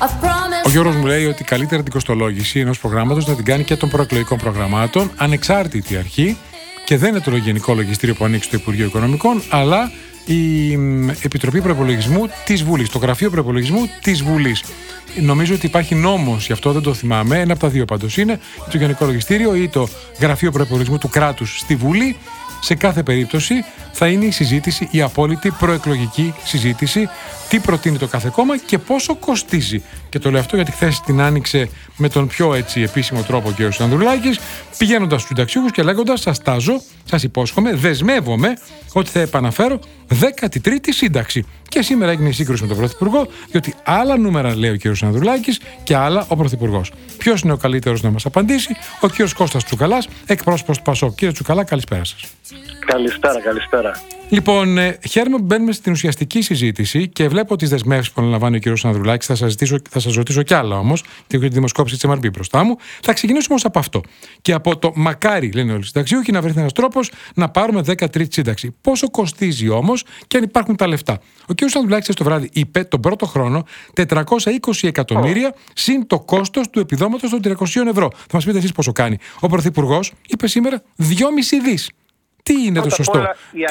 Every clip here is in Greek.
Ο Γιώργος μου λέει ότι καλύτερα την κοστολόγηση ενός προγράμματος να την κάνει και των προεκλογικών προγραμμάτων, ανεξάρτητη αρχή, και δεν είναι το Γενικό Λογιστήριο που ανοίξει το Υπουργείο Οικονομικών, αλλά η Επιτροπή Προϋπολογισμού της Βουλής, το Γραφείο Προϋπολογισμού της Βουλής. Νομίζω ότι υπάρχει νόμος, γι' αυτό δεν το θυμάμαι. Ένα από τα δύο πάντως είναι, το Γενικό Λογιστήριο ή το Γραφείο Προϋπολογισμού του κράτους στη Βουλή. Σε κάθε περίπτωση θα είναι η συζήτηση, η απόλυτη προεκλογική συζήτηση, τι προτείνει το κάθε κόμμα και πόσο κοστίζει. Και το λέω αυτό γιατί χθες την άνοιξε με τον πιο επίσημο τρόπο ο κ. Ανδρουλάκης, πηγαίνοντας στους συνταξιούχους και λέγοντας: σας τάζω, σας υπόσχομαι, δεσμεύομαι ότι θα επαναφέρω 13η σύνταξη. Και σήμερα έγινε η σύγκρουση με τον Πρωθυπουργό, διότι άλλα νούμερα λέει ο κ. Ανδρουλάκης και άλλα ο Πρωθυπουργός. Ποιος είναι ο καλύτερος να μας απαντήσει? Ο κ. Κώστας Τσουκαλάς, εκπρόσωπος του ΠΑΣΟΚ. Κύριε Τσουκαλά, καλησπέρα σας. Καλησπέρα. Λοιπόν, χαίρομαι που μπαίνουμε στην ουσιαστική συζήτηση και βλέπω τις δεσμεύσεις που αναλαμβάνει ο κ. Ανδρουλάκης. Θα σας ρωτήσω κι άλλα όμως, γιατί έχω τη δημοσκόπηση της MRB μπροστά μου. Θα ξεκινήσουμε όμως από αυτό. Και από το μακάρι, λένε όλοι οι συνταξιούχοι, να βρεθεί ένας τρόπος να πάρουμε 13η σύνταξη. Πόσο κοστίζει όμως και αν υπάρχουν τα λεφτά? Ο κ. Ανδρουλάκης το βράδυ είπε τον πρώτο χρόνο 420 εκατομμύρια συν το κόστος του επιδόματος των 300 ευρώ. Θα μας πείτε εσείς πόσο κάνει. Ο Πρωθυπουργός είπε σήμερα 2,5 δις. Τι είναι το σωστό,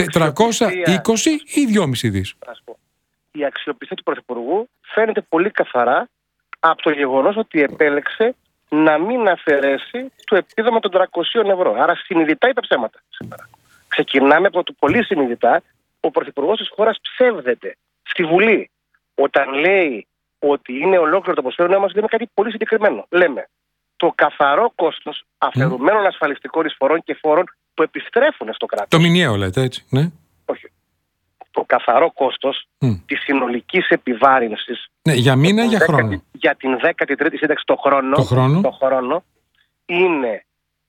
420 ή 2,5 δις? Η αξιοπιστία του Πρωθυπουργού φαίνεται πολύ καθαρά από το γεγονός ότι επέλεξε να μην αφαιρέσει το επίδομα των 300 ευρώ. Άρα συνειδητά είπε ψέματα σήμερα. Ξεκινάμε από το πολύ συνειδητά. Ο Πρωθυπουργός της χώρας ψεύδεται στη Βουλή όταν λέει ότι είναι ολόκληρο το ποσφαίρο. Όμως λέμε κάτι πολύ συγκεκριμένο. Λέμε το καθαρό κόστος αφαιρουμένων ασφαλιστικών εισφορών και φόρων που επιστρέφουν στο κράτος. Το μηνιαίο λέτε, έτσι, ναι? Όχι. Το καθαρό κόστος της συνολικής επιβάρυνσης. Ναι, για μήνα ή για χρόνο? Για την 13η σύνταξη το χρόνο είναι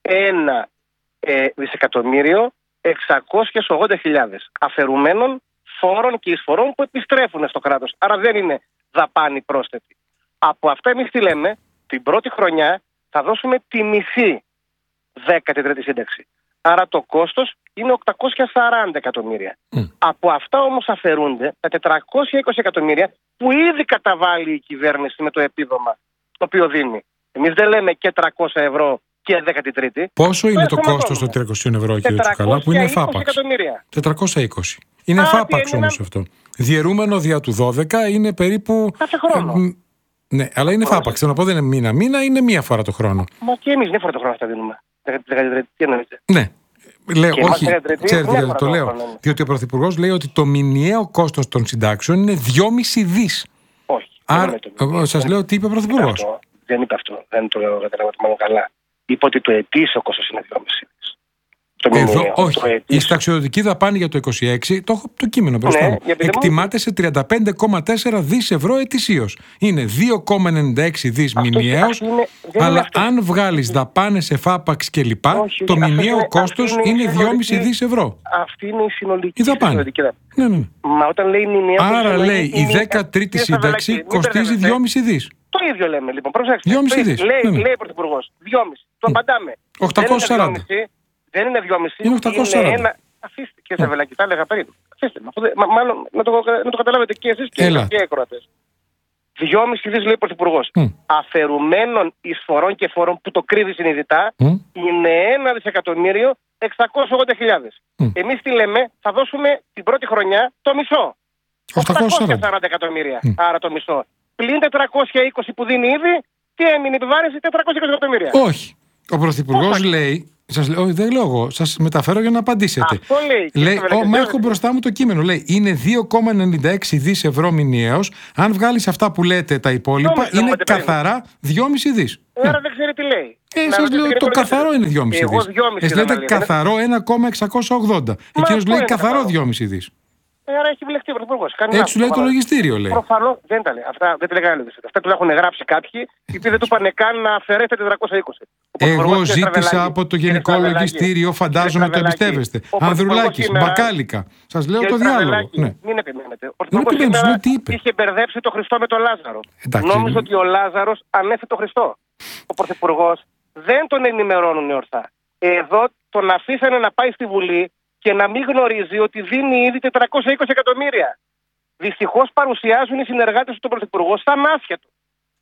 1.680.000 αφαιρουμένων φόρων και εισφορών που επιστρέφουν στο κράτος. Άρα δεν είναι δαπάνη πρόσθετη. Από αυτά εμείς τι λέμε? Την πρώτη χρονιά θα δώσουμε τη μισή 13η σύνταξη. Άρα το κόστος είναι 840 εκατομμύρια. Από αυτά όμως αφαιρούνται τα 420 εκατομμύρια που ήδη καταβάλει η κυβέρνηση με το επίδομα το οποίο δίνει. Εμείς δεν λέμε και 300 ευρώ και 13η. Πόσο είναι το κόστος των 300 ευρώ, κύριε Τσουκαλά, που είναι εφάπαξ? 420. Είναι εφάπαξ όμως αυτό. Διαιρούμενο δια του 12 είναι περίπου. Κάθε χρόνο. Ναι, αλλά είναι εφάπαξ. Θέλω να πω, δεν είναι μήνα, είναι μία φορά το χρόνο. Μα και εμείς μία φορά το χρόνο θα δίνουμε. 13η, τι εννοείτε? Ναι. Λέω, όχι, ξέρετε γιατί το λέω? Ναι. Διότι ο Πρωθυπουργός λέει ότι το μηνιαίο κόστος των συντάξεων είναι 2,5 δις. Όχι. Άρα, σας λέω τι είπε ο Πρωθυπουργός. Δεν είπε αυτό. Δεν το λέω μάλλον καλά. Είπε ότι το ετήσιο κόστος είναι 2,5 δις. Εδώ, όχι. Η συνταξιοδοτική δαπάνη για το 26, το έχω το κείμενο μπροστά μου, εκτιμάται σε 35,4 δις ευρώ ετησίως. Είναι 2,96 δις μηνιαίος, αλλά αν βγάλεις δαπάνες εφάπαξ κλπ, το μηνιαίο κόστος είναι 2,5 δις ευρώ. Αυτή είναι η συνολική δαπάνη. Ναι. Μα όταν λέει μηνιαίο. Άρα λέει η 13η σύνταξη κοστίζει 2,5 δις. Το ίδιο λέμε λοιπόν. Προσέξτε. 2,5 δις. Λέει ο Πρωθυπουργός. 2,5. Το απαντάμε. 840. Δεν είναι 2,5. Είναι 840. Αφήστε και Σαβελάκη, τα έλεγα πριν. Αφήστε. Μάλλον να το καταλάβετε και εσείς και οι ακροατές. 2,5 δις λέει ο Πρωθυπουργός. Αφαιρουμένων εισφορών και φόρων που το κρύβει συνειδητά είναι 1.680.000. Εμείς τι λέμε? Θα δώσουμε την πρώτη χρονιά το μισό. 840 εκατομμύρια. Άρα το μισό. Πλην 420 που δίνει ήδη, τι έμεινε επιβάρυνση? 420 εκατομμύρια. Όχι. Ο Πρωθυπουργός λέει. Όχι, δεν λέω εγώ. Σας μεταφέρω για να απαντήσετε. Αυτό λέει. Μα έχω μπροστά μου το κείμενο. Λέει είναι 2,96 δις ευρώ μηνιαίος. Αν βγάλεις αυτά που λέτε τα υπόλοιπα, είναι καθαρά 2,5 δις. Άρα δεν ξέρει τι λέει. Σας λέω το καθαρό είναι 2,5 δις. Εσείς λέτε καθαρό 1,680. Εκείνος λέει καθαρό 2,5 δις. Άρα έχει βλεχτεί ο Πρωθυπουργός. Έτσι λέει το λογιστήριο, λέει. Προφανώς δεν τα λέει. Αυτά δεν τα λέγανε. Αυτά του έχουν γράψει κάποιοι, οι οποίοι δεν του πάνε καν να αφαιρέσει τα 420. Εγώ ζήτησα από το Γενικό Λογιστήριο, φαντάζομαι το εμπιστεύεστε. Ανδρουλάκης, Μπακάλικα. Σας λέω το διάλογο. Μην επιμένετε. Ο Πρωθυπουργός είχε μπερδέψει το Χριστό με τον Λάζαρο. Νόμιζε ότι ο Λάζαρος ανέφερε τον Χριστό. Ο Πρωθυπουργός δεν τον ενημερώνουν ορθά. Εδώ τον αφήσανε να πάει στη Βουλή και να μην γνωρίζει ότι δίνει ήδη 420 εκατομμύρια. Δυστυχώς παρουσιάζουν οι συνεργάτες του τον Πρωθυπουργό σαν άσχετο.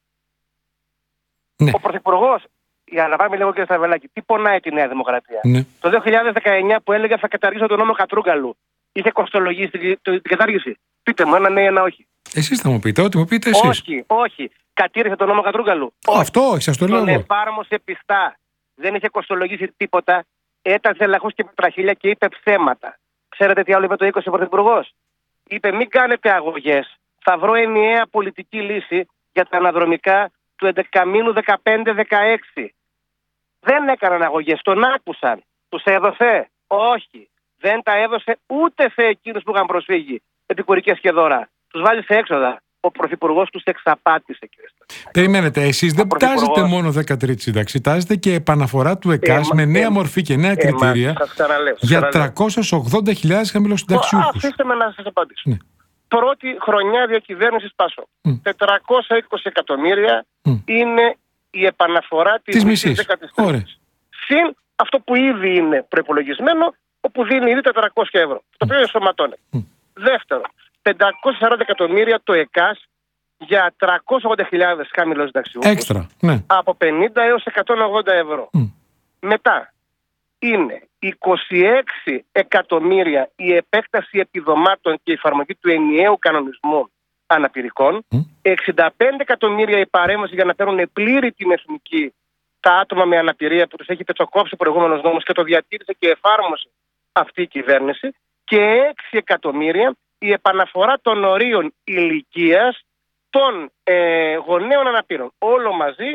Ναι. Ο Πρωθυπουργός, για να πάμε λίγο, κύριε Στραβελάκη, τι πονάει τη Νέα Δημοκρατία. Ναι. Το 2019 που έλεγε θα καταργήσω τον νόμο Κατρούγκαλου, είχε κοστολογήσει την κατάργηση? Πείτε μου, ένα ναι ή ένα όχι. Εσείς θα μου πείτε, ό,τι μου πείτε εσείς. Όχι. Κατήργησε τον νόμο Κατρούγκαλου. Αυτό όχι, σας το λέω. Τον εφάρμοσε πιστά. Δεν είχε κοστολογήσει τίποτα. Έταξε λαχούς και πετραχίλια και είπε ψέματα. Ξέρετε τι άλλο είπε το 20 ο Πρωθυπουργός? Είπε μην κάνετε αγωγές. Θα βρω ενιαία πολιτική λύση για τα αναδρομικά του 11 μήνου 15-16. Δεν έκαναν αγωγές, τον άκουσαν. Τους έδωσε? Όχι. Δεν τα έδωσε ούτε σε εκείνους που είχαν προσφύγει επικουρικές και δώρα. Τους βάλει σε έξοδα. Ο Πρωθυπουργός τους εξαπάτησε, κύριε Στραβελάκη. Περιμένετε, εσείς δεν τάζετε μόνο 13η σύνταξη, τάζετε και επαναφορά του ΕΚΑΣ με νέα μορφή και νέα κριτήρια για 380.000 χαμηλοσυνταξιούχους. Αφήστε με να σας απαντήσω. Ναι. Πρώτη χρονιά διακυβέρνησης ΠΑΣΟΚ. 420 εκατομμύρια είναι η επαναφορά της μισής 13ης. Συν αυτό που ήδη είναι προϋπολογισμένο, όπου δίνει ήδη 400 ευρώ. Το οποίο ενσωματώνεται. Δεύτερον, 540 εκατομμύρια το ΕΚΑΣ για 380.000 χαμηλοσυνταξιούχους. Έξτρα, ναι. Από 50 έως 180 ευρώ. Μετά είναι 26 εκατομμύρια η επέκταση επιδομάτων και η εφαρμογή του ενιαίου κανονισμού αναπηρικών. 65 εκατομμύρια η παρέμβαση για να παίρνουν πλήρη την εθνική τα άτομα με αναπηρία που τους έχει πετσοκόψει ο προηγούμενος νόμος και το διατήρησε και εφάρμοσε αυτή η κυβέρνηση. Και 6 εκατομμύρια η επαναφορά των ορίων ηλικίας των γονέων αναπήρων. Όλο μαζί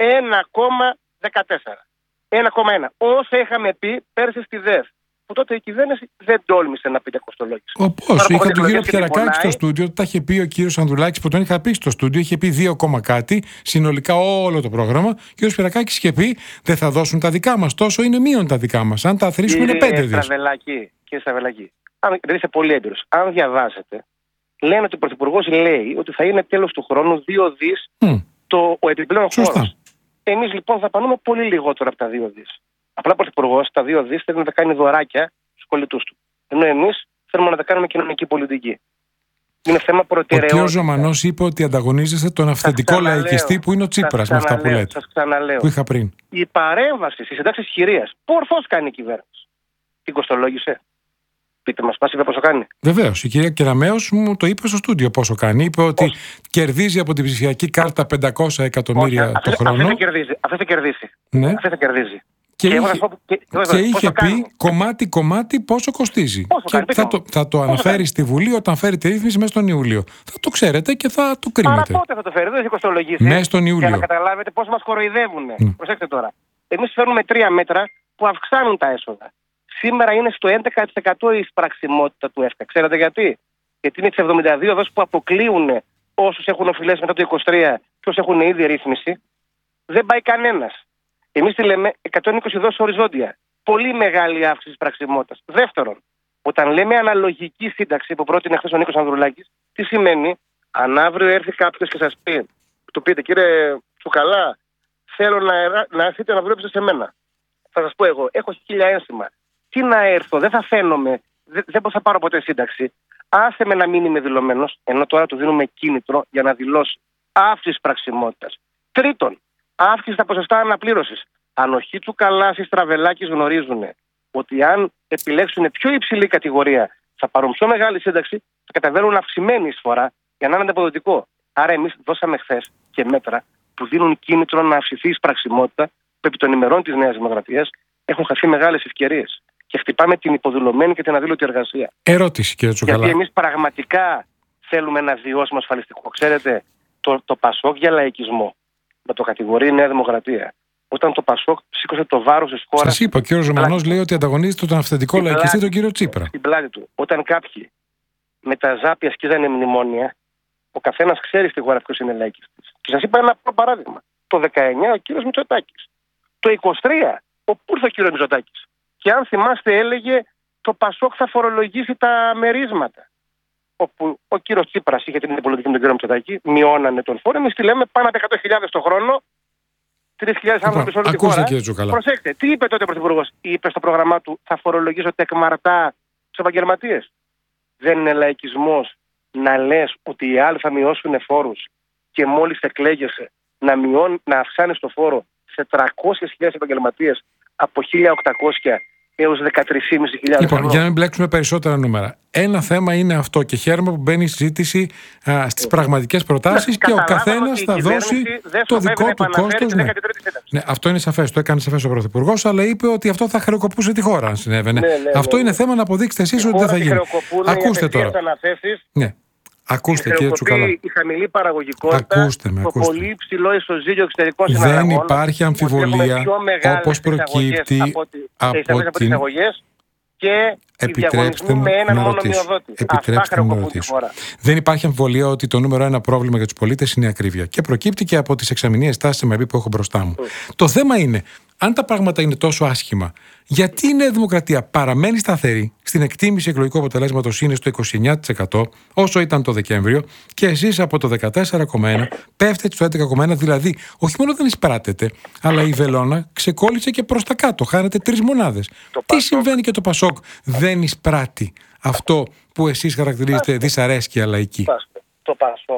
1,14. 1,1. Όσα είχαμε πει πέρσι στη ΔΕΘ. Που τότε η κυβέρνηση δεν τόλμησε να πει για κοστολόγηση. Πώς, είχα τον κύριο Πιερακάκη στο στούντιο, τα είχε πει ο κύριος Ανδρουλάκης που τον είχα πει στο στούντιο, είχε πει 2, κάτι, συνολικά όλο το πρόγραμμα. Ο κύριος Πιερακάκης είχε πει δεν θα δώσουν τα δικά μας, τόσο είναι μείον τα δικά μας. Αν τα αθροίσουμε είναι 5 δις. Κύριε Στραβελάκη, δεν είσαι πολύ έμπειρος. Αν διαβάσετε, λένε ότι ο Πρωθυπουργός λέει ότι θα είναι τέλος του χρόνου 2 δις ο επιπλέον φόρος. Εμείς λοιπόν θα πανούμε πολύ λιγότερο από τα 2 δις. Απλά ο Πρωθυπουργός τα 2 δις θέλει να τα κάνει δωράκια στους κολλητούς του. Ενώ εμείς θέλουμε να τα κάνουμε κοινωνική πολιτική. Είναι θέμα προτεραιότητας. Ο κ. Ζωμανός είπε ότι ανταγωνίζεστε τον αυθεντικό λαϊκιστή που είναι ο Τσίπρας με αυτά που λέτε. Σας ξαναλέω. Που είχα πριν. Η παρέμβαση στις συντάξεις χειρίας, που ορθώς κάνει η κυβέρνηση, την κοστολόγησε? Πείτε μας, είπε πόσο κάνει. Βεβαίως. Η κυρία Κεραμέως μου το είπε στο στούντιο πόσο κάνει. Είπε ότι κερδίζει από την ψηφιακή κάρτα 500 εκατομμύρια το χρόνο. Αυτό θα κερδίσει. Ναι. Αυτό θα κερδίσει. Και είχε πει κομμάτι πόσο κοστίζει. Θα το αναφέρει στη Βουλή όταν φέρει τη ρύθμιση μέσα στον Ιούλιο. Θα το ξέρετε και θα το κρίνετε. Άρα πότε θα το φέρει, δεν έχει κοστολογήσει. Μέσα στον Ιούλιο. Για να καταλάβετε πώς μας κοροϊδεύουν. Προσέξτε τώρα. Εμείς φέρνουμε 3 μέτρα που αυξάνουν τα έσοδα. Σήμερα είναι στο 11% η εισπραξιμότητα του ΕΦΚΑ. Ξέρετε γιατί? Γιατί είναι τις 72 δόσεις που αποκλείουν όσους έχουν οφειλές μετά το 23 και όσους έχουν ήδη ρύθμιση. Δεν πάει κανένας. Εμείς τη λέμε 120 δόσεις οριζόντια. Πολύ μεγάλη αύξηση της πραξιμότητας. Δεύτερον, όταν λέμε αναλογική σύνταξη που πρότεινε χθες ο Νίκος Ανδρουλάκης, τι σημαίνει? Αν αύριο έρθει κάποιος και σας πει, του πείτε κύριε Τσουκαλά, θέλω να έρθετε να δουλέψετε σε μένα. Θα σας πω εγώ, έχω 1000 ένσημα. Τι να έρθω, δεν θα φαίνομαι, δεν θα πάρω ποτέ σύνταξη. Άσε με να μην είμαι δηλωμένος, ενώ τώρα του δίνουμε κίνητρο για να δηλώσει. Αύξηση πραξιμότητας. Τρίτον, αύξηση στα ποσοστά αναπλήρωσης. Αν ο Τσουκαλάς ή Στραβελάκης γνωρίζουν ότι αν επιλέξουν πιο υψηλή κατηγορία θα πάρουν πιο μεγάλη σύνταξη, θα καταβαίνουν αυξημένη εισφορά για να είναι ανταποδοτικό. Άρα εμείς δώσαμε χθες και μέτρα που δίνουν κίνητρο να αυξηθεί η εισπραξιμότητα, που επί των ημερών της Νέας Δημοκρατίας έχουν χαθεί μεγάλες ευκαιρίες. Και χτυπάμε την υποδηλωμένη και την αδήλωτη εργασία. Ερώτηση, κύριε Τσουκαλά. Γιατί εμείς πραγματικά θέλουμε ένα βιώσιμο ασφαλιστικό. Ξέρετε, το Πασόκ για λαϊκισμό να το κατηγορεί η Νέα Δημοκρατία. Όταν το Πασόκ σήκωσε το βάρος της χώρας. Σας είπα, ο κύριος Ζωμανός λέει ότι ανταγωνίζεται τον αυθεντικό λαϊκιστή, τον κύριο Τσίπρα. Στην πλάτη του. Όταν κάποιοι με τα ζάπια σκίζανε μνημόνια, ο καθένας ξέρει στη χώρα ποιος είναι λαϊκιστής. Και σας είπα ένα απλό παράδειγμα. Το 19 ο κύριος Μητσοτάκης. Το 23 όπου ήρθε ο κύριος Μητσοτάκης. Και αν θυμάστε έλεγε το Πασόκ θα φορολογήσει τα μερίσματα. Όπου ο κύριος Τσίπρας είχε την πολιτική με τον κύριο Μητσοτάκη, μειώνανε τον φόρο. Εμείς τη λέμε πάνω από 100.000 το χρόνο, 3.000 άνθρωποι σε όλη τη χώρα. Προσέξτε, τι είπε τότε ο Πρωθυπουργός? Είπε στο πρόγραμμά του θα φορολογήσω τεκμαρτά τους επαγγελματίες. Δεν είναι λαϊκισμός να λες ότι οι άλλοι θα μειώσουν φόρους και μόλις εκλέγεσαι να αυξάνεις το φόρο σε 300.000 επαγγελματίες από 1.800 έως 13.500 Λοιπόν, ευρώ. για να μην μπλέξουμε περισσότερα νούμερα. Ένα θέμα είναι αυτό και χαίρομαι που μπαίνει η συζήτηση στις πραγματικές προτάσεις και ο καθένας θα δώσει το δικό του κόστος. Ναι, αυτό είναι σαφές. Το έκανε σαφές ο Πρωθυπουργός, αλλά είπε ότι αυτό θα χρεοκοπούσε τη χώρα αν συνέβαινε. Αυτό είναι θέμα να αποδείξετε εσείς ότι δεν θα γίνει. Ακούστε τώρα. Ναι. Ακούστε, κύριε Τσουκαλά. Η χαμηλή παραγωγικότητα, το πολύ υψηλό ισοζύγιο εξωτερικών συναλλαγών. Δεν υπάρχει αμφιβολία, όπως προκύπτει από τις εισαγωγές και οι διαγωνισμοί με έναν μόνο μειοδότη. Επιτρέψτε μου να ρωτήσω. Δεν υπάρχει αμφιβολία ότι το νούμερο ένα πρόβλημα για τους πολίτες είναι η ακρίβεια. Και προκύπτει και από τις εξαμηνίες τάσεις MRB που έχω μπροστά μου. Το θέμα είναι, αν τα πράγματα είναι τόσο άσχημα, γιατί η Νέα Δημοκρατία παραμένει σταθερή στην εκτίμηση εκλογικού αποτελέσματος είναι στο 29%, όσο ήταν το Δεκέμβριο, και εσείς από το 14,1% πέφτετε στο 11,1%. Δηλαδή, όχι μόνο δεν εισπράτετε, αλλά η βελόνα ξεκόλλησε και προς τα κάτω. Χάνετε 3 μονάδες. Τι συμβαίνει και το Πασόκ δεν εισπράττει αυτό που εσείς χαρακτηρίζετε δυσαρέσκεια λαϊκή? Το Πασόκ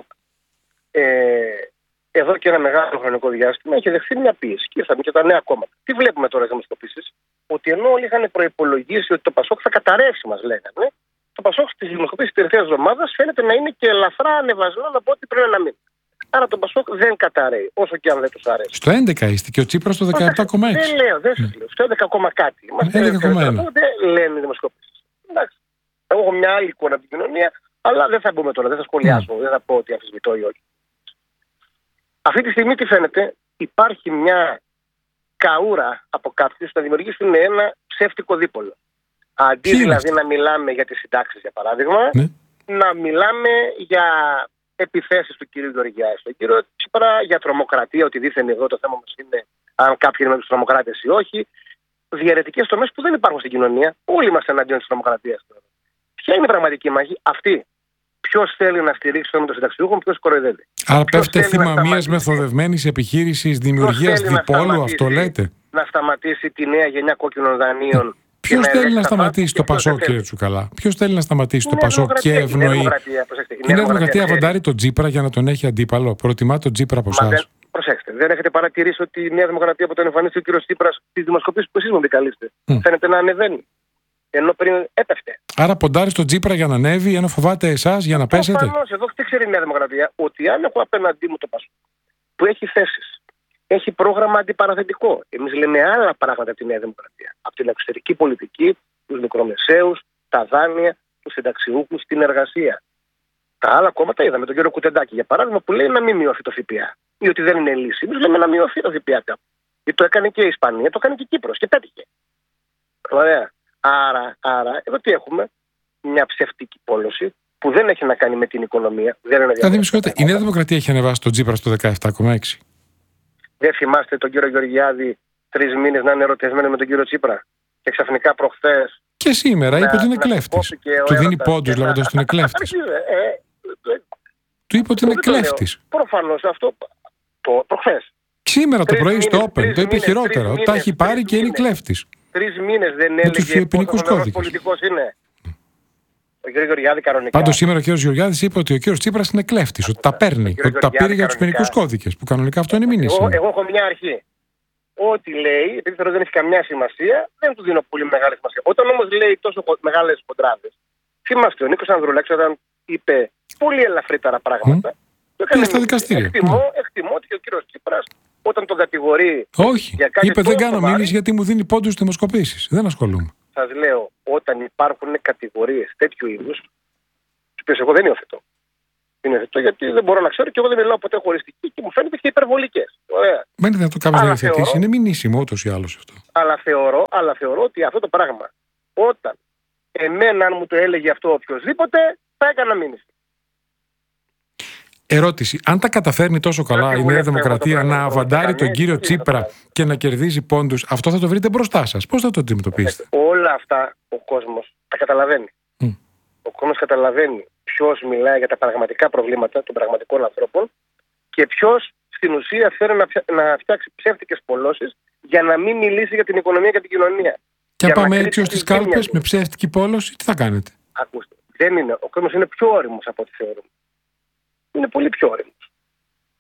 εδώ και ένα μεγάλο χρονικό διάστημα έχει δεχθεί μια πίεση και ήρθαν και τα νέα κόμματα. Τι βλέπουμε τώρα στις δημοσκοπήσεις? Ότι ενώ όλοι είχαν προϋπολογίσει ότι το Πασόκ θα καταρρεύσει, μας λέγανε, το Πασόκ στις δημοσκοπήσεις της τελευταίας εβδομάδας φαίνεται να είναι και ελαφρά ανεβασμένο από ό,τι πριν ένα μήνα. Άρα το Πασόκ δεν καταρρεύει, όσο και αν δεν τους αρέσει. Στο 11 είστε και ο Τσίπρας στο 17,6. Δεν λέω, δεν σας λέω. Στο 11, κάτι. 11,1. Δεν λένε οι δημοσκοπήσεις. Εντάξει. Εγώ έχω μια άλλη εικόνα από την κοινωνία, αλλά δεν θα μπούμε τώρα, δεν θα σχολιάσω, δεν θα πω ότι αμφισβητώ ή όχι. Αυτή τη στιγμή τι φαίνεται? Υπάρχει μια καούρα από κάποιους να δημιουργήσουν ένα ψεύτικο δίπολο. Αντί δηλαδή να μιλάμε για τις συντάξεις, για παράδειγμα, να μιλάμε για επιθέσεις του κ. Γεωργιάδη στον κύριο Τσίπρα, για τρομοκρατία, ότι δήθεν εδώ το θέμα μας είναι αν κάποιοι είναι με τους τρομοκράτες ή όχι. Διαιρετικές τομές που δεν υπάρχουν στην κοινωνία. Όλοι είμαστε εναντίον της τρομοκρατίας. Ποια είναι η πραγματική μάχη? Αυτή. Ποιος θέλει να στηρίξει το συνταξιούχο, ποιος κοροϊδεύει. Άρα πέφτει θύμα μιας μεθοδευμένης επιχείρησης δημιουργίας διπόλου, αυτό λέτε? Να σταματήσει τη νέα γενιά κόκκινων δανείων. Ποιος θέλει να σταματήσει το Πασόκ, κύριε Τσουκαλά? Ποιος θέλει να σταματήσει το Πασόκ και ευνοεί? Η Νέα Δημοκρατία βαντάρει τον Τσίπρα για να τον έχει αντίπαλο. Προτιμά τον Τσίπρα από εσάς? Προσέξτε, δεν έχετε παρατηρήσει ότι η Νέα Δημοκρατία που τον εμφανίστηκε ο κ. Τσίπρας στις δημοσκοπήσεις που εσείς μου επικαλείστε, φαίνεται να ανεβαίνει? Ενώ πριν έπεφτε. Άρα ποντάρει στον Τσίπρα για να ανέβει, ενώ φοβάται εσάς για να πέσετε? Προφανώς, εδώ τι ξέρει η Νέα Δημοκρατία? Ότι αν έχω απέναντί μου το Πασόκ που έχει θέσεις, έχει πρόγραμμα αντιπαραθετικό. Εμείς λέμε άλλα πράγματα από τη Νέα Δημοκρατία. Από την εξωτερική πολιτική, τους μικρομεσαίους, τα δάνεια, τους συνταξιούχους, την εργασία. Τα άλλα κόμματα είδαμε τον κύριο Κουτεντάκη για παράδειγμα που λέει να μην μειωθεί το ΦΠΑ. Ή ότι δεν είναι λύση. Εμείς λέμε να μειωθεί το ΦΠΑ κάπου. Το έκανε και η Ισπανία, το έκανε και η Κύπρος και πέτυχε. Ωραία. Άρα, εδώ τι έχουμε? Μια ψευτική πόλωση που δεν έχει να κάνει με την οικονομία. Η Νέα Δημοκρατία έχει ανεβάσει τον Τσίπρα στο 17,6. Δεν θυμάστε τον κύριο Γεωργιάδη 3 μήνες να είναι ερωτευμένο με τον κύριο Τσίπρα? Και ξαφνικά προχθές. Και σήμερα είπε ότι είναι κλέφτης. Του δίνει πόντους λέγοντας ότι είναι κλέφτης. Του είπε ότι είναι κλέφτης. Προφανώς αυτό προχθές. Σήμερα το πρωί στο Open το είπε χειρότερα. Ότι τα έχει πάρει και είναι κλέφτης. 3 μήνες δεν έλεγε πόσο πολιτικός είναι ο κ. Γεωργιάδη κανονικά? Πάντως σήμερα ο κ. Γεωργιάδης είπε ότι ο κ. Τσίπρας είναι κλέφτης, ότι τα παίρνει, ότι τα πήρε για τους ποινικούς κώδικες, που κανονικά αυτό είναι μήνυση. Εγώ έχω μια αρχή. Ό,τι λέει, επειδή θεωρώ δεν έχει καμιά σημασία, δεν του δίνω πολύ μεγάλη σημασία. Όταν όμως λέει τόσο μεγάλες κοντράδες, θυμάστε ο Νίκος Ανδρουλάκης όταν είπε πολύ ελαφρύτερα πράγματα. Και στα δικαστήρια. Εκτιμώ ότι ο κ. Τσίπρας όταν τον κατηγορεί. Όχι, είπε δεν κάνω μήνυση γιατί μου δίνει πόντους στις δημοσκοπήσεις. Δεν ασχολούμαι. Σας λέω, όταν υπάρχουν κατηγορίες τέτοιου είδους, τις οποίες εγώ δεν υιοθετώ. Δεν υιοθετώ γιατί δεν μπορώ να ξέρω και εγώ δεν μιλάω ποτέ χωριστική και μου φαίνεται και υπερβολικές. Μένει δυνατό κάποιος να υιοθετήσει. Είναι μηνύσιμο ούτως ή άλλως αυτό. Αλλά θεωρώ ότι αυτό το πράγμα, όταν εμένα αν μου το έλεγε αυτό οποιοδήποτε, θα έκανα μήνυση. Ερώτηση. Αν τα καταφέρνει τόσο καλά η Νέα Δημοκρατία να αβαντάρει τον κύριο Τσίπρα και να κερδίζει πόντους, αυτό θα το βρείτε μπροστά σας? Πώς θα το αντιμετωπίσετε? Όλα αυτά ο κόσμος τα καταλαβαίνει. Ο κόσμος καταλαβαίνει ποιος μιλάει για τα πραγματικά προβλήματα των πραγματικών ανθρώπων και ποιος στην ουσία θέλει να φτιάξει ψεύτικες πολλώσεις για να μην μιλήσει για την οικονομία και την κοινωνία. Και αν πάμε έτσι ως τις κάλπες με ψεύτικη πόλωση, τι θα κάνετε? Ακούστε, δεν είναι. Ο κόσμος είναι πιο όριμος από ό,τι θεωρούμε. Είναι πολύ πιο όριμος.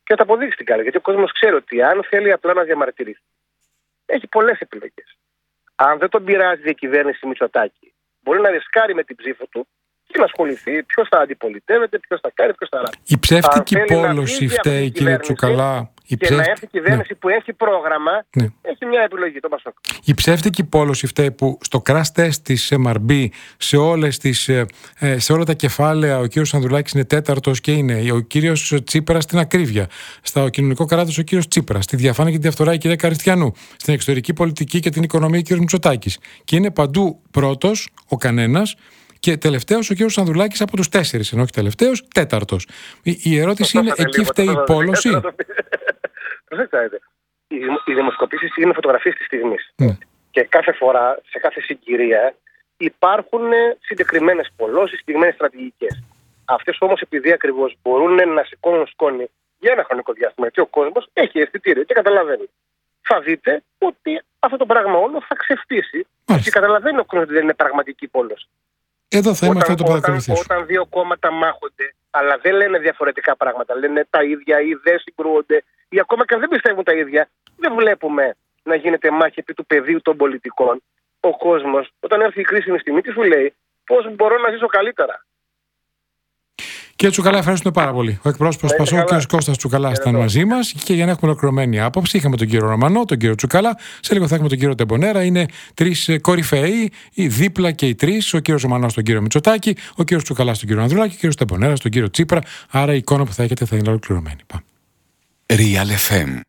Και θα τα αποδείξει την κάρτα. Γιατί ο κόσμος ξέρει ότι αν θέλει απλά να διαμαρτυρήσει, έχει πολλές επιλογές. Αν δεν τον πειράζει η διακυβέρνηση Μητσοτάκη, μπορεί να ρισκάρει με την ψήφο του και να ασχοληθεί ποιος θα αντιπολιτεύεται, ποιος θα κάνει, ποιος θα ράβει. Η ψεύτικη πόλωση φταίει, κύριε Τσουκαλά. Να έρθει κυβέρνηση που έχει πρόγραμμα, έχει μια επιλογή, το Πασόκ. Η ψεύτικη πόλωση φταίει που στο crash test της MRB, σε όλα τα κεφάλαια, ο κύριος Ανδρουλάκης είναι τέταρτος και είναι ο κύριος Τσίπρας στην ακρίβεια. Στο κοινωνικό κράτος ο κύριος Τσίπρας. Στη διαφάνεια και τη διαφθορά η κυρία Καριστιανού. Στην εξωτερική πολιτική και την οικονομία ο κύριος Μητσοτάκης. Και είναι παντού πρώτος ο κανένας. Και τελευταίος ο κύριος Ανδρουλάκης από τους 4, ενώ όχι τελευταίος, τέταρτος. Η ερώτηση είναι, εκεί φταίει η πόλωση. Προσέξτε, οι δημοσκοπήσεις είναι φωτογραφίες της στιγμής. Και κάθε φορά, σε κάθε συγκυρία, υπάρχουν συγκεκριμένες πολλώσεις, συγκεκριμένες στρατηγικές. Αυτές όμως, επειδή ακριβώς μπορούν να σηκώνουν σκόνη για ένα χρονικό διάστημα, γιατί ο κόσμος έχει αισθητήριο και καταλαβαίνει. Θα δείτε ότι αυτό το πράγμα όλο θα ξεφτύσει. Και καταλαβαίνει ο κόσμος ότι δεν είναι πραγματική πόλωση. Εδώ θα είμαστε το παρακολουθήσουμε. Όταν δύο κόμματα μάχονται, αλλά δεν λένε διαφορετικά πράγματα, λένε τα ίδια ή δεν συγκρούονται, ή ακόμα και αν δεν πιστεύουν τα ίδια, δεν βλέπουμε να γίνεται μάχη επί του πεδίου των πολιτικών. Ο κόσμος, όταν έρθει η κρίσιμη στιγμή, τι σου λέει, πώς μπορώ να ζήσω καλύτερα. Κύριε Τσουκαλά, ευχαριστούμε πάρα πολύ. Ο εκπρόσωπος του Πασόκ, ο κ. Κώστας Τσουκαλάς, ήταν μαζί μας. Και για να έχουμε ολοκληρωμένη άποψη, είχαμε τον κύριο Ρωμανό, τον κύριο Τσουκαλά. Σε λίγο θα έχουμε τον κύριο Τεμπονέρα. Είναι τρεις κορυφαίοι, οι δίπλα και οι τρεις. Ο κύριος Ρωμανός στον κύριο Μητσοτάκη, ο κύριος Τσουκαλάς στον κύριο Ανδρουλάκη, ο κύριος Τεμπονέρα στον κύριο Τσίπρα. Άρα η εικόνα που θα έχετε θα είναι ολοκληρωμένη. Πάμε. Real FM.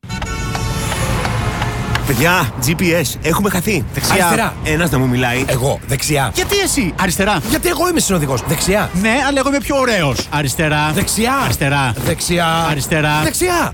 Παιδιά, GPS, έχουμε χαθεί. Δεξιά. Αριστερά. Ένας να μου μιλάει. Εγώ, δεξιά. Γιατί εσύ? Αριστερά. Γιατί εγώ είμαι συνοδηγός. Δεξιά. Ναι, αλλά εγώ είμαι πιο ωραίος. Αριστερά. Δεξιά. Αριστερά. Δεξιά. Αριστερά. Δεξιά.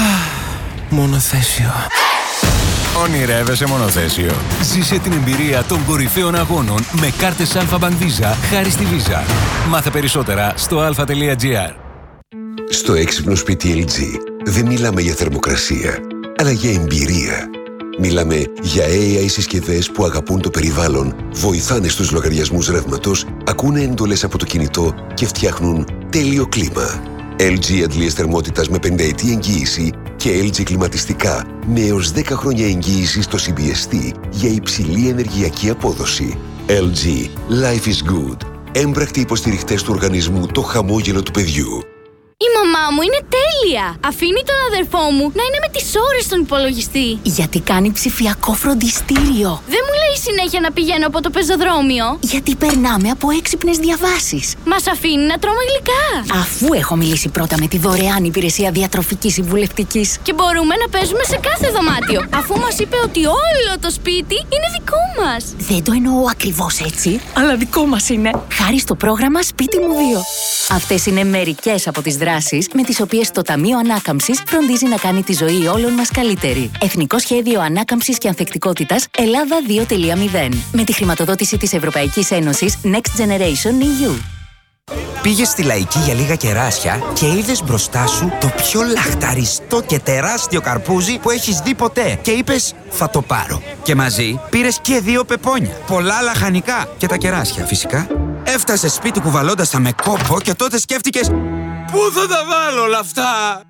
Μονοθέσιο. Ονειρεύεσαι μονοθέσιο. Ζήσε την εμπειρία των κορυφαίων αγώνων με κάρτες Alpha Bank Visa χάρη στη Visa. Μάθε περισσότερα στο alpha.gr. Στο έξυπνο σπίτι LG δεν μιλάμε για θερμοκρασία, αλλά για εμπειρία. Μιλάμε για AI συσκευές που αγαπούν το περιβάλλον, βοηθάνε στους λογαριασμούς ρεύματος, ακούνε εντολές από το κινητό και φτιάχνουν τέλειο κλίμα. LG αντλίες θερμότητας με 5ετή εγγύηση και LG κλιματιστικά με έως 10 χρόνια εγγύηση στο CBST για υψηλή ενεργειακή απόδοση. LG. Life is good. Έμπρακτοι υποστηριχτές του οργανισμού Το Χαμόγελο του Παιδιού. Η μαμά μου είναι τέλεια! Αφήνει τον αδερφό μου να είναι με τις ώρες στον υπολογιστή. Γιατί κάνει ψηφιακό φροντιστήριο. Δεν μου λέει συνέχεια να πηγαίνω από το πεζοδρόμιο. Γιατί περνάμε από έξυπνες διαβάσεις. Μας αφήνει να τρώμε γλυκά. Αφού έχω μιλήσει πρώτα με τη δωρεάν υπηρεσία διατροφικής συμβουλευτικής. Και μπορούμε να παίζουμε σε κάθε δωμάτιο. Αφού μας είπε ότι όλο το σπίτι είναι δικό μας. Δεν το εννοώ ακριβώς έτσι, αλλά δικό μας είναι. Χάρη στο πρόγραμμα Σπίτι μου 2. Αυτές είναι μερικές από τις δράσεις με τις οποίες το Ταμείο Ανάκαμψης φροντίζει να κάνει τη ζωή όλων μας καλύτερη. Εθνικό Σχέδιο Ανάκαμψης και Ανθεκτικότητας Ελλάδα 2.0. Με τη χρηματοδότηση της Ευρωπαϊκής Ένωσης Next Generation EU. Πήγες στη Λαϊκή για λίγα κεράσια και είδες μπροστά σου το πιο λαχταριστό και τεράστιο καρπούζι που έχεις δει ποτέ. Και είπες, θα το πάρω. Και μαζί πήρες και 2 πεπόνια. Πολλά λαχανικά και τα κεράσια φυσικά. Έφτασες σπίτι κουβαλώντας τα με κόπο και τότε σκέφτηκες, πού θα τα βάλω όλα αυτά?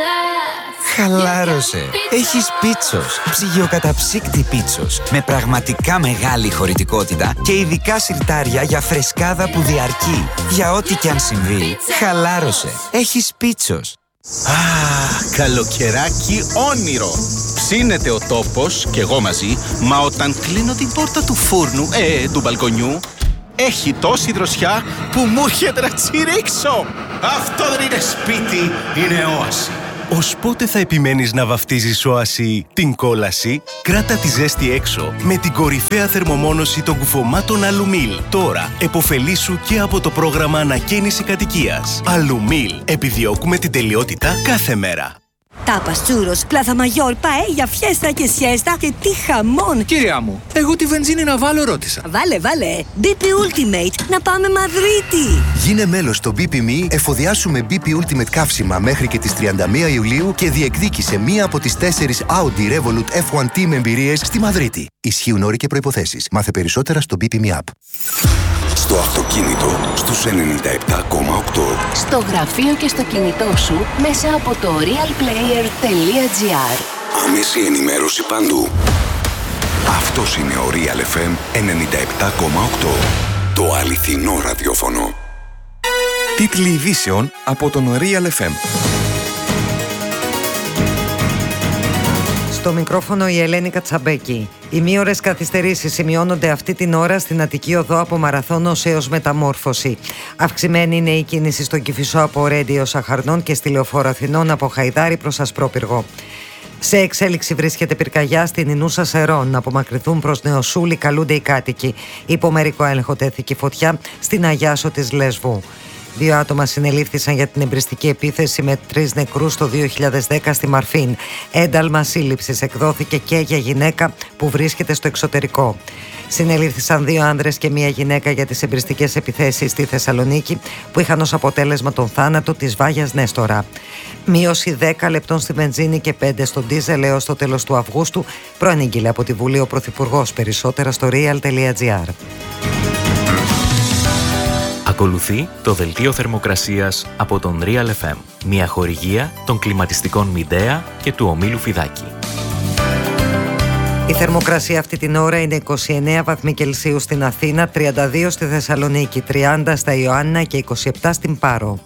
Χαλάρωσε. Έχεις Πίτσος. Ψυγειοκαταψύκτη Πίτσος. Με πραγματικά μεγάλη χωρητικότητα και ειδικά σιρτάρια για φρεσκάδα που διαρκεί. Για ό,τι και αν συμβεί, χαλάρωσε. Έχεις Πίτσος. Καλοκαιράκι όνειρο. Ψήνεται ο τόπος και εγώ μαζί, μα όταν κλείνω την πόρτα του φούρνου, του μπαλκονιού, έχει τόση δροσιά που μου έρχεται να τσιρίξω. Αυτό δεν είναι σπίτι, είναι όαση. Ως πότε θα επιμένεις να βαφτίζεις όαση την κόλαση? Κράτα τη ζέστη έξω με την κορυφαία θερμομόνωση των κουφωμάτων Αλουμίλ. Τώρα εποφελήσου και από το πρόγραμμα ανακαίνιση κατοικίας. Αλουμίλ. Επιδιώκουμε την τελειότητα κάθε μέρα. Τάπας, τσούρος, πλάθα μαγιόρ, παέλια, φιέστα και σιέστα και τι χαμόν! Κυρία μου, εγώ τη βενζίνη να βάλω ρώτησα. Βάλε. BP Ultimate, να πάμε Μαδρίτη! Γίνε μέλος στο BP.me, εφοδιάσου με BP Ultimate καύσιμα μέχρι και τις 31 Ιουλίου και διεκδίκησε μία από τις 4 Audi Revolut F1 Team εμπειρίες στη Μαδρίτη. Ισχύουν όροι και προϋποθέσεις. Μάθε περισσότερα στο BP.me app. Στο αυτοκίνητο στους 97,8. Στο γραφείο και στο κινητό σου μέσα από το realplayer.gr. Άμεση ενημέρωση παντού. Αυτός είναι ο Real FM 97,8. Το αληθινό ραδιόφωνο. Τίτλοι ειδήσεων από τον Real FM. Στο μικρόφωνο η Ελένη Κατσαμπέκη. Οι μήωρες καθυστερήσεις σημειώνονται αυτή την ώρα στην Αττική Οδό από Μαραθώνος έως Μεταμόρφωση. Αυξημένη είναι η κίνηση στον Κηφισό από Ρέντι έως Αχαρνών και στη Λεωφόρο Αθηνών από Χαϊδάρη προς Ασπρόπυργο. Σε εξέλιξη βρίσκεται πυρκαγιά στην Ινούσα Σερών. Να απομακρυνθούν προς Νεοσούλη καλούνται οι κάτοικοι. Υπό μερικό έλεγχο τέθηκε φωτιά στην Αγιάσο της Λέσβου. 2 άτομα συνελήφθησαν για την εμπριστική επίθεση με 3 νεκρούς το 2010 στη Μαρφίν. Ένταλμα σύλληψης εκδόθηκε και για γυναίκα που βρίσκεται στο εξωτερικό. Συνελήφθησαν 2 άνδρες και 1 γυναίκα για τις εμπριστικές επιθέσεις στη Θεσσαλονίκη που είχαν ως αποτέλεσμα τον θάνατο της Βάγιας Νέστορα. Μείωση 10 λεπτών στη βενζίνη και 5 στον ντίζελ έως το τέλος του Αυγούστου, προανήγγειλε από τη Βουλή ο Πρωθυπουργός. Περισσότερα στο real.gr. Ακολουθεί το δελτίο θερμοκρασίας από τον Real FM, μια χορηγία των κλιματιστικών Μιντέα και του ομίλου Φιδάκη. Η θερμοκρασία αυτή την ώρα είναι 29 βαθμοί Κελσίου στην Αθήνα, 32 στη Θεσσαλονίκη, 30 στα Ιωάννα και 27 στην Πάρο.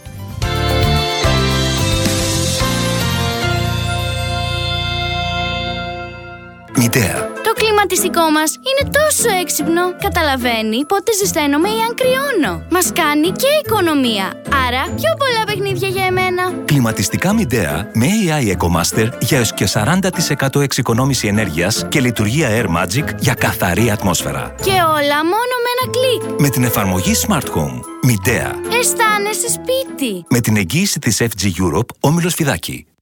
Μιντέα. Το κλιματιστικό μας είναι τόσο έξυπνο. Καταλαβαίνει πότε ζεσταίνομαι ή αν κρυώνω. Μας κάνει και οικονομία. Άρα πιο πολλά παιχνίδια για εμένα. Κλιματιστικά Μιντέα με AI EcoMaster για έως και 40% εξοικονόμηση ενέργειας και λειτουργία Air Magic για καθαρή ατμόσφαιρα. Και όλα μόνο με ένα κλικ. Με την εφαρμογή Smart Home. Μιντέα. Αισθάνεσαι σπίτι. Με την εγγύηση της FG Europe, όμιλος Φιδάκη.